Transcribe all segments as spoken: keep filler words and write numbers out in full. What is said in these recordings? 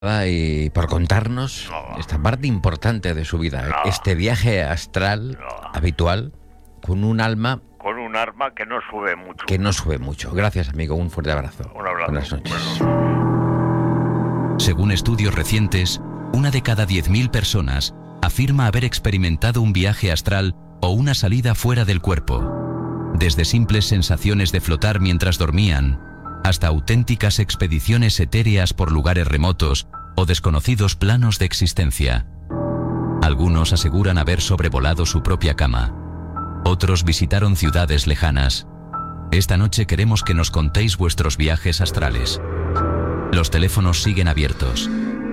y por contarnos No. esta parte importante de su vida, No. este viaje astral No. habitual con un alma Con un arma que no sube mucho. que no sube mucho. Gracias, amigo, un fuerte abrazo. Un abrazo. Buenas noches. Bueno. Según estudios recientes, una de cada diez mil personas afirma haber experimentado un viaje astral o una salida fuera del cuerpo. Desde simples sensaciones de flotar mientras dormían, hasta auténticas expediciones etéreas por lugares remotos o desconocidos planos de existencia. Algunos aseguran haber sobrevolado su propia cama. Otros visitaron ciudades lejanas. Esta noche queremos que nos contéis vuestros viajes astrales. Los teléfonos siguen abiertos.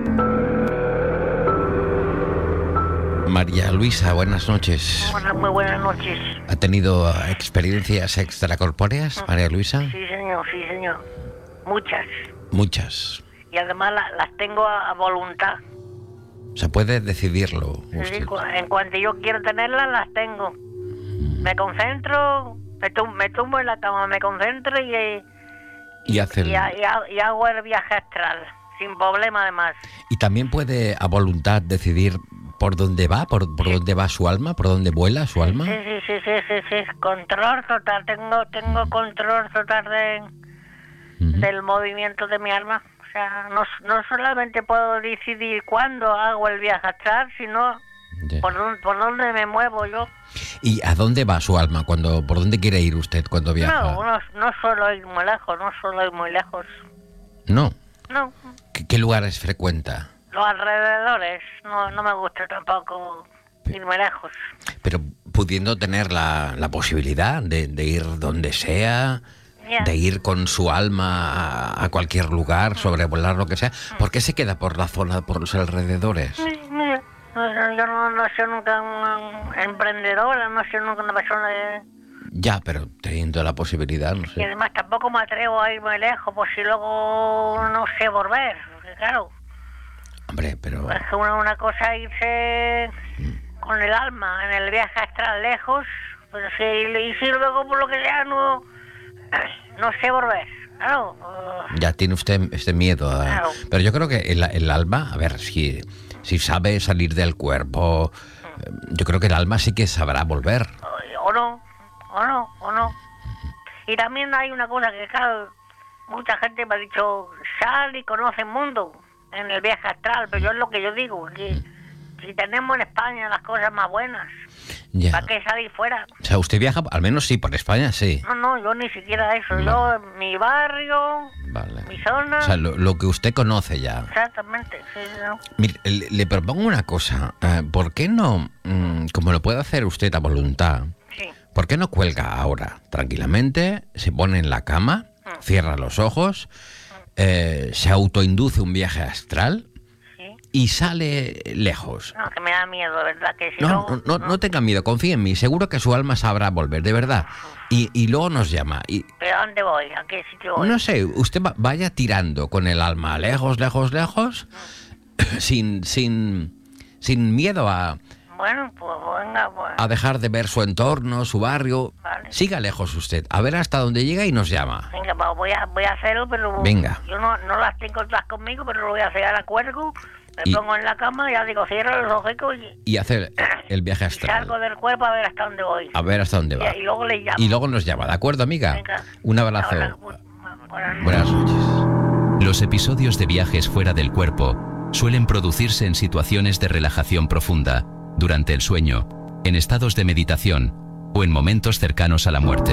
María Luisa, buenas noches. Buenas, muy buenas noches. ¿Ha tenido experiencias extracorpóreas, María Luisa? Sí, señor, sí, señor. Muchas. Muchas. Y además la- las tengo a, a voluntad. O sea, puede decidirlo Es decir, usted. cu- en cuanto yo quiero tenerlas, las tengo. Me concentro, me, tum- me tumbo en la cama, me concentro y, eh, Y hace el- y, ha- y ha- y hago el viaje astral. Sin problema, además. Y también puede a voluntad decidir por dónde va, por, por dónde va su alma, por dónde vuela su alma. Sí, sí, sí, sí, sí, sí. Control total. Tengo, tengo control total de, Ujú. del movimiento de mi alma. O sea, no, no solamente puedo decidir cuándo hago el viaje astral, sino Ya. por, dónde- por dónde me muevo yo. ¿Y a dónde va su alma? Cuando, ¿Por dónde quiere ir usted cuando viaja? No, no, no suelo ir muy lejos, no suelo ir muy lejos. No. No, ¿Qué, qué lugares frecuenta? los alrededores, no, no me gusta tampoco ir muy lejos. Pero pudiendo tener la, la posibilidad de, de ir donde sea, Ya. de ir con su alma a, a cualquier lugar, sobrevolar lo que sea, ¿por qué se queda por la zona, por los alrededores? Sí, mira, no, yo no, no soy nunca una emprendedora, no soy nunca una persona de... Ya, pero teniendo la posibilidad, no Y sé. además tampoco me atrevo a ir muy lejos, por si luego no sé volver, porque claro, Hombre, pero... es que una, una cosa es irse con el alma en el viaje astral lejos, pero si, y si luego por lo que sea no, no sé volver, claro. uh, Ya tiene usted este miedo. a- Claro. Pero yo creo que el, el alma, a ver, si, si sabe salir del cuerpo, eh, yo creo que el alma sí que sabrá volver. o no, o no, o no. Y también hay una cosa que, claro, mucha gente me ha dicho, sal y conoce el mundo en el viaje astral, pero yo es lo que yo digo, que si tenemos en España las cosas más buenas, Ya. ¿para qué salir fuera? O sea, usted viaja, al menos sí, por España, sí. No, no, yo ni siquiera eso, Vale. yo en mi barrio, Vale. mi zona, O sea, lo, lo que usted conoce ya. exactamente, sí, ¿no? Mire, le, le propongo una cosa. eh, ¿Por qué no, mm, como lo puede hacer usted a voluntad, Sí, ¿por qué no cuelga ahora tranquilamente, se pone en la cama, cierra los ojos, eh, se autoinduce un viaje astral sí. y sale lejos? No, que me da miedo, ¿verdad? Que si No, no, no, no, no tenga miedo, confíe en mí, seguro que su alma sabrá volver, de verdad. Y, y luego nos llama. Y ¿Pero a dónde voy? ¿A qué sitio voy? no sé, usted va- vaya tirando con el alma lejos, lejos, lejos, sin, sin, sin miedo a, Bueno, pues venga, pues... a dejar de ver su entorno, su barrio. Vale. Siga lejos usted, a ver hasta dónde llega y nos llama. Venga, pues voy a, voy a hacerlo, pero... Venga. Yo no, no las tengo todas conmigo, pero lo voy a hacer a la cuergo, me Y- pongo en la cama, ya digo, cierro los ojos y, Y hacer el viaje y astral. salgo del cuerpo a ver hasta dónde voy. A ver hasta dónde va. Y, y luego le llamo. Y luego nos llama, ¿de acuerdo, amiga? Venga. Un abrazo. Ahora, bu- buenas noches. Buenas noches. Los episodios de viajes fuera del cuerpo suelen producirse en situaciones de relajación profunda, durante el sueño, en estados de meditación o en momentos cercanos a la muerte.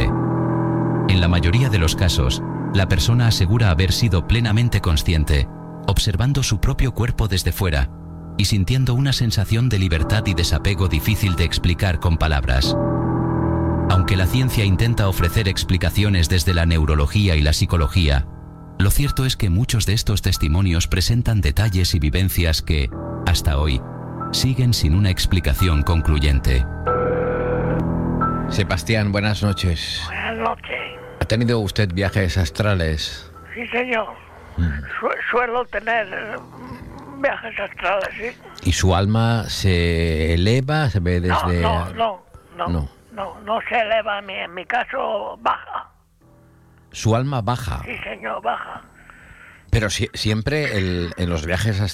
En la mayoría de los casos, la persona asegura haber sido plenamente consciente, observando su propio cuerpo desde fuera y sintiendo una sensación de libertad y desapego difícil de explicar con palabras. Aunque la ciencia intenta ofrecer explicaciones desde la neurología y la psicología, lo cierto es que muchos de estos testimonios presentan detalles y vivencias que, hasta hoy, siguen sin una explicación concluyente. Sebastián, buenas noches. Buenas noches. ¿Ha tenido usted viajes astrales? Sí, señor. Su- suelo tener eh, viajes astrales, ¿sí? ¿Y su alma se eleva, se ve No, desde...? no, no, no, No. no, no se eleva, en mi, en mi caso baja. Su alma baja. Sí, señor, baja. Pero si- siempre el- en los viajes